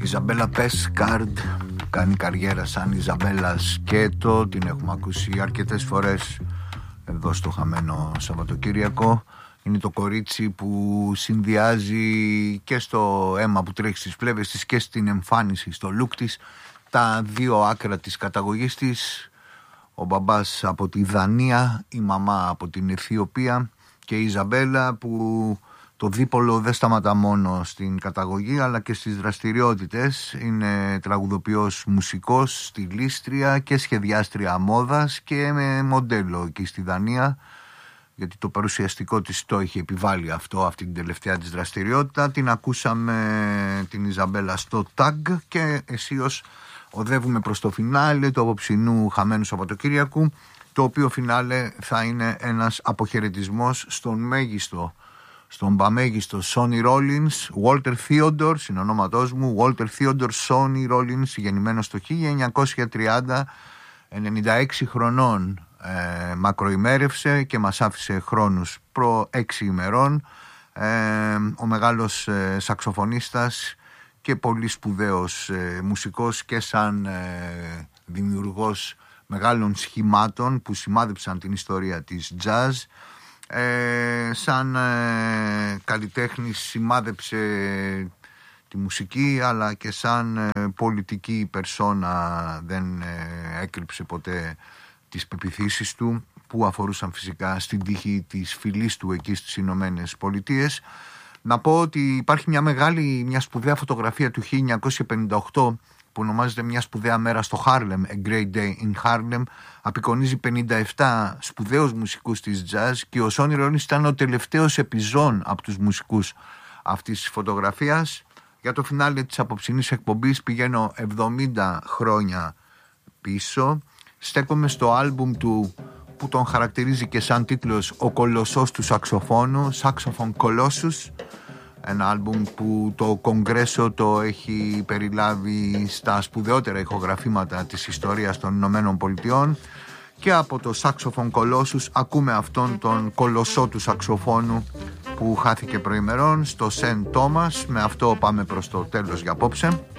Ιζαμπέλα Πέσκαρντ κάνει καριέρα σαν Ιζαμπέλα Σκέτο. Την έχουμε ακούσει αρκετές φορές εδώ στο χαμένο Σαββατοκύριακο. Είναι το κορίτσι που συνδυάζει και στο αίμα που τρέχει στις πλεύες της και στην εμφάνιση, στο look της, τα δύο άκρα της καταγωγής της. Ο μπαμπάς από τη Δανία, η μαμά από την Αιθιοπία και η Ιζαμπέλα που το δίπολο δεν σταματά μόνο στην καταγωγή αλλά και στις δραστηριότητες. Είναι τραγουδοποιός, μουσικός, στιλίστρια και σχεδιάστρια μόδας και με μοντέλο εκεί στη Δανία, γιατί το παρουσιαστικό της το έχει επιβάλει αυτή την τελευταία της δραστηριότητα. Την ακούσαμε την Ιζαμπέλα στο TAG και αισίως οδεύουμε προς το φινάλε του απόψινού χαμένου Σαββατοκύριακου, το οποίο φινάλε θα είναι ένας αποχαιρετισμός στον παμέγιστο Sonny Rollins, Walter Theodore, είναι ονόματός μου, Walter Theodore Sonny Rollins, γεννημένος το 1930, 96 χρονών, μακροημέρευσε και μας άφησε χρόνους προ 6 ημερών. Ο μεγάλος σαξοφωνίστας και πολύ σπουδαίος μουσικός και σαν δημιουργός μεγάλων σχημάτων που σημάδεψαν την ιστορία της jazz. Σαν καλλιτέχνης σημάδεψε τη μουσική, αλλά και σαν πολιτική περσόνα δεν έκρυψε ποτέ τις πεποιθήσεις του, που αφορούσαν φυσικά στην τύχη της φυλής του εκεί στις Ηνωμένες Πολιτείες. Να πω ότι υπάρχει μια σπουδαία φωτογραφία του 1958 που ονομάζεται «Μια σπουδαία μέρα στο Harlem», «A Great Day in Harlem». Απεικονίζει 57 σπουδαίους μουσικούς της jazz και ο Sonny Rollins ήταν ο τελευταίος επιζών από τους μουσικούς αυτής της φωτογραφίας. Για το φινάλε της απόψινής εκπομπής πηγαίνω 70 χρόνια πίσω. Στέκομαι στο άλμπουμ του που τον χαρακτηρίζει και σαν τίτλος «Ο Κολοσσός του Σαξοφώνου», «Saxophone Colossus». Ένα άλμπουμ που το Κογκρέσο το έχει περιλάβει στα σπουδαιότερα ηχογραφήματα της ιστορίας των Ηνωμένων Πολιτειών. Και από το Saxophone Colossus ακούμε αυτόν τον κολοσσό του σαξοφώνου που χάθηκε προημερών στο Σεντ Τόμας. Με αυτό πάμε προς το τέλος για απόψε.